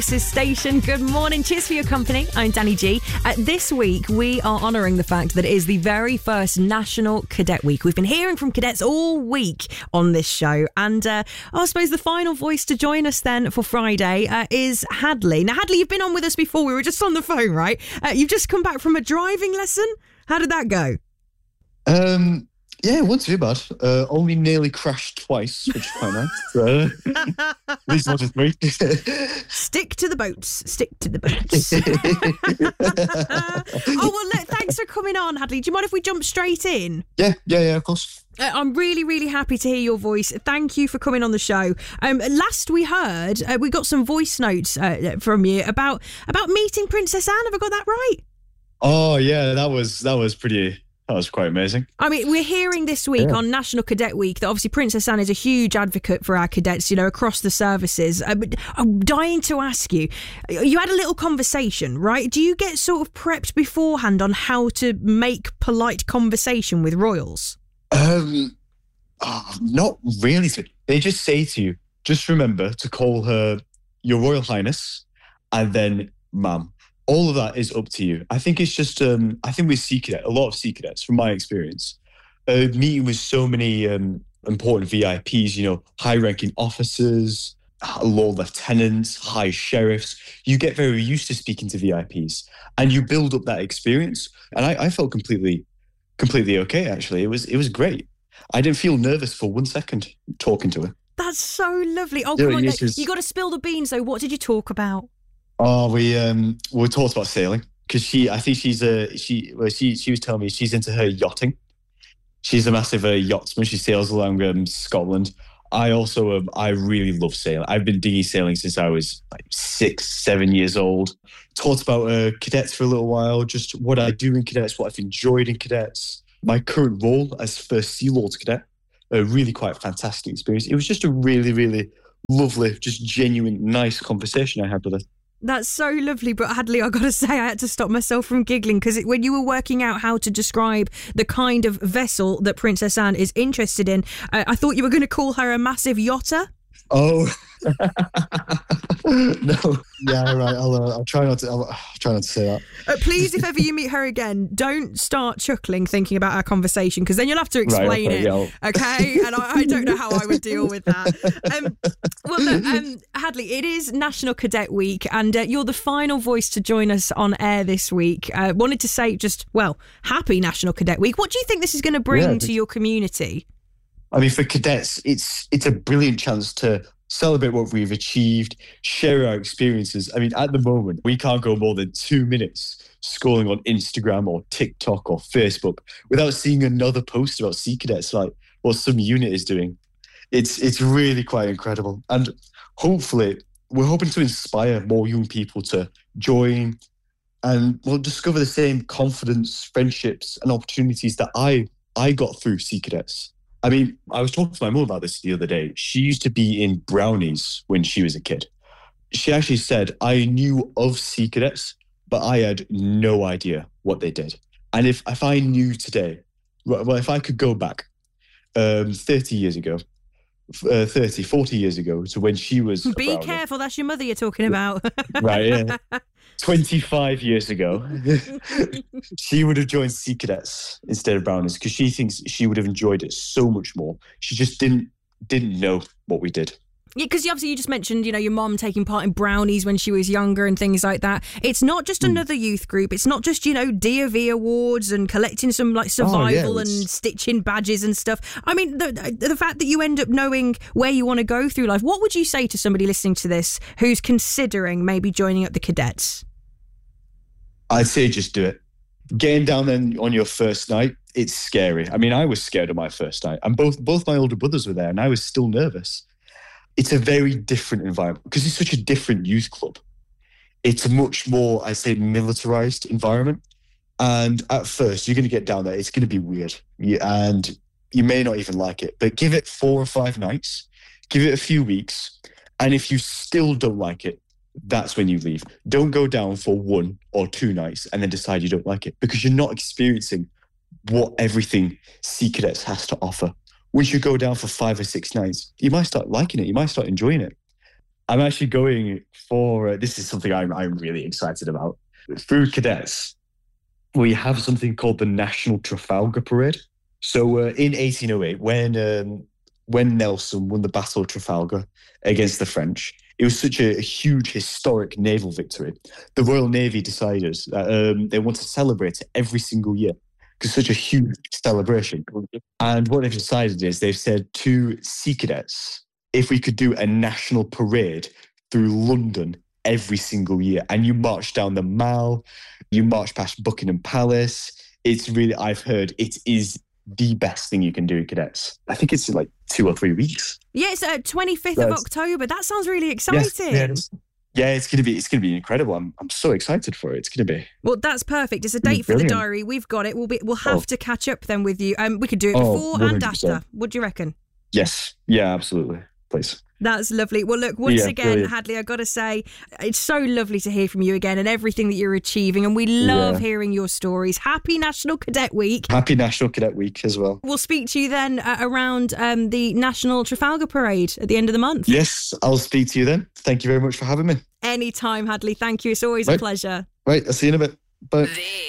His station. Good morning. Cheers for your company. I'm Danny G. This week, we are honouring the fact that it is the very first National Cadet Week. We've been hearing from cadets all week on this show. And I suppose the final voice to join us then for Friday is Hadley. Now, Hadley, you've been on with us before. We were just on the phone, right? You've just come back from a driving lesson. How did that go? Yeah, it wasn't too bad. Only nearly crashed twice, which is quite nice. At least not just me. Stick to the boats. Stick to the boats. Look, thanks for coming on, Hadley. Do you mind if we jump straight in? Yeah, of course. I'm really, really happy to hear your voice. Thank you for coming on the show. Last we heard, we got some voice notes from you about meeting Princess Anne. Have I got that right? Oh, yeah, that was pretty... That was quite amazing. I mean, we're hearing this week on National Cadet Week that obviously Princess Anne is a huge advocate for our cadets, across the services. But I'm dying to ask you, you had a little conversation, right? Do you get sort of prepped beforehand on how to make polite conversation with royals? Not really. They just say to you, just remember to call her Your Royal Highness and then Ma'am. All of that is up to you. I think it's just, I think with Sea Cadet, a lot of Sea Cadets, from my experience, meeting with so many important VIPs, high-ranking officers, Lord Lieutenants, High Sheriffs, you get very used to speaking to VIPs and you build up that experience. And I felt completely okay, actually. It was great. I didn't feel nervous for 1 second talking to her. That's so lovely. Oh, come on, you got to spill the beans, though. What did you talk about? Oh, we talked about sailing because she was telling me she's into her yachting. She's a massive yachtsman. She sails along Scotland. I really love sailing. I've been dinghy sailing since I was like 6-7 years old. Talked about cadets for a little while, just what I do in cadets, what I've enjoyed in cadets. My current role as First Sea Lords Cadet, a really quite fantastic experience. It was just a really, really lovely, just genuine, nice conversation I had with her. That's so lovely, but Hadley, I've got to say I had to stop myself from giggling because when you were working out how to describe the kind of vessel that Princess Anne is interested in, I thought you were going to call her a massive yotter. Oh, no. Yeah, right. I'll try not to say that. Please, if ever you meet her again, don't start chuckling thinking about our conversation because then you'll have to explain it. Yeah. Okay, and I don't know how I would deal with that. Look, Hadley, it is National Cadet Week, and you're the final voice to join us on air this week. Wanted to say happy National Cadet Week. What do you think this is going to bring to your community? I mean, for cadets, it's a brilliant chance to celebrate what we've achieved, share our experiences. I mean, at the moment, we can't go more than 2 minutes scrolling on Instagram or TikTok or Facebook without seeing another post about Sea Cadets, like what some unit is doing. It's really quite incredible. And hopefully, we're hoping to inspire more young people to join and discover the same confidence, friendships and opportunities that I got through Sea Cadets. I mean, I was talking to my mum about this the other day. She used to be in Brownies when she was a kid. She actually said, I knew of Sea Cadets, but I had no idea what they did. And if I knew today, if I could go back 40 years ago to when she was a Be careful, that's your mother you're talking about. Right, yeah. 25 years ago, she would have joined Sea Cadets instead of Brownies because she thinks she would have enjoyed it so much more. She just didn't know what we did. Yeah, because obviously you just mentioned, your mom taking part in Brownies when she was younger and things like that. It's not just another youth group. It's not just, DOV awards and collecting some survival and stitching badges and stuff. I mean, the fact that you end up knowing where you want to go through life, what would you say to somebody listening to this who's considering maybe joining up the cadets? I'd say just do it. Getting down then on your first night, it's scary. I mean, I was scared on my first night and both my older brothers were there and I was still nervous. It's a very different environment because it's such a different youth club. It's a much more, I'd say, militarized environment. And at first, you're going to get down there. It's going to be weird. And you may not even like it. But give it 4 or 5 nights. Give it a few weeks. And if you still don't like it, that's when you leave. Don't go down for 1 or 2 nights and then decide you don't like it because you're not experiencing what everything Sea Cadets has to offer. Once you go down for 5 or 6 nights, you might start liking it. You might start enjoying it. I'm actually going for, this is something I'm really excited about. Through cadets, we have something called the National Trafalgar Parade. So in 1808, when Nelson won the Battle of Trafalgar against the French, it was such a huge historic naval victory. The Royal Navy decided that they want to celebrate it every single year because it's such a huge celebration. And what they've decided is they've said to Sea Cadets, if we could do a national parade through London every single year, and you march down the Mall, you march past Buckingham Palace. It's really, I've heard it is the best thing you can do, cadets. I think it's like 2 or 3 weeks. Yeah, it's 25th of October. That sounds really exciting. Yes. Yeah, it's gonna be incredible. I'm so excited for it. It's gonna be. Well, that's perfect. It's a date for the diary. We've got it. We'll have to catch up then with you. We could do it before 100%. And after. What do you reckon? Yes. Yeah, absolutely. Please. That's lovely. Well, look, once again, brilliant. Hadley, I've got to say, it's so lovely to hear from you again and everything that you're achieving. And we love hearing your stories. Happy National Cadet Week. Happy National Cadet Week as well. We'll speak to you then around the National Trafalgar Parade at the end of the month. Yes, I'll speak to you then. Thank you very much for having me. Anytime, Hadley. Thank you. It's always a pleasure. Right, I'll see you in a bit. Bye.